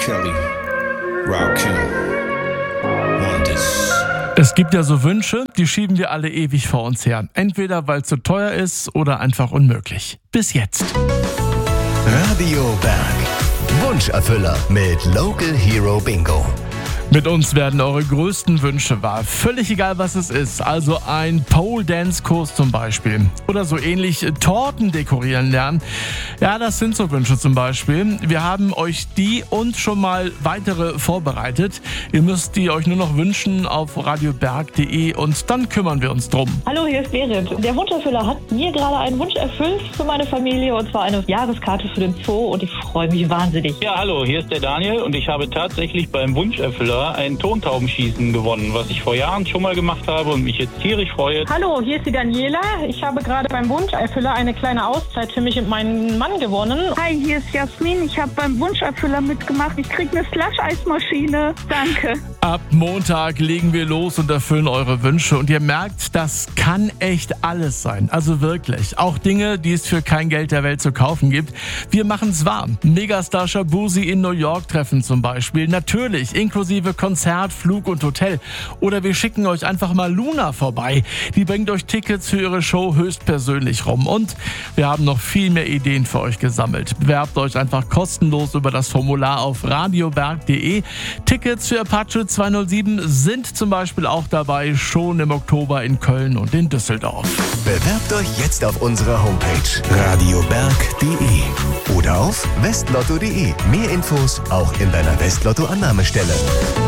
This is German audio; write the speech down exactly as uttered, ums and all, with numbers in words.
Kelly, Rakim, Wonders. Es gibt ja so Wünsche, die schieben wir alle ewig vor uns her. Entweder weil es zu teuer ist oder einfach unmöglich. Bis jetzt. Radio Berg. Wunscherfüller mit Local Hero Bingo. Mit uns werden eure größten Wünsche wahr. Völlig egal, was es ist. Also ein Pole-Dance-Kurs zum Beispiel. Oder so ähnlich Torten dekorieren lernen. Ja, das sind so Wünsche zum Beispiel. Wir haben euch die und schon mal weitere vorbereitet. Ihr müsst die euch nur noch wünschen auf radioberg punkt de und dann kümmern wir uns drum. Hallo, hier ist Berit. Der Wunscherfüller hat mir gerade einen Wunsch erfüllt für meine Familie und zwar eine Jahreskarte für den Zoo und ich freue mich wahnsinnig. Ja, hallo, hier ist der Daniel und ich habe tatsächlich beim Wunscherfüller ein Tontaubenschießen gewonnen, was ich vor Jahren schon mal gemacht habe und mich jetzt tierisch freue. Hallo, hier ist die Daniela. Ich habe gerade beim Wunscherfüller eine kleine Auszeit für mich und meinen Mann gewonnen. Hi, hier ist Jasmin. Ich habe beim Wunscherfüller mitgemacht. Ich kriege eine Slush-Eismaschine. Danke. Ab Montag legen wir los und erfüllen eure Wünsche. Und ihr merkt, das kann echt alles sein. Also wirklich. Auch Dinge, die es für kein Geld der Welt zu kaufen gibt. Wir machen es wahr. Megastar Shaboozey in New York treffen zum Beispiel. Natürlich, inklusive Konzert, Flug und Hotel. Oder wir schicken euch einfach mal Luna vorbei. Die bringt euch Tickets für ihre Show höchstpersönlich rum. Und wir haben noch viel mehr Ideen für euch gesammelt. Bewerbt euch einfach kostenlos über das Formular auf radioberg punkt de. Tickets für Apache zweihundertsieben sind zum Beispiel auch dabei, schon im Oktober in Köln und in Düsseldorf. Bewerbt euch jetzt auf unserer Homepage radioberg punkt de oder auf westlotto punkt de. Mehr Infos auch in deiner Westlotto-Annahmestelle.